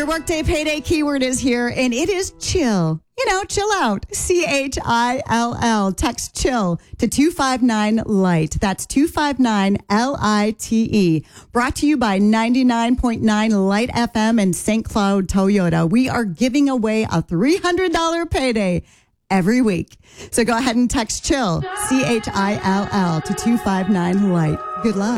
Your workday payday keyword is here, and it is chill. You know, chill out. CHILL. Text chill to 259-LIGHT. That's 259-LITE. Brought to you by 99.9 Light FM and St. Cloud Toyota. We are giving away a $300 payday every week. So go ahead and text chill, CHILL, to 259-LIGHT. Good luck.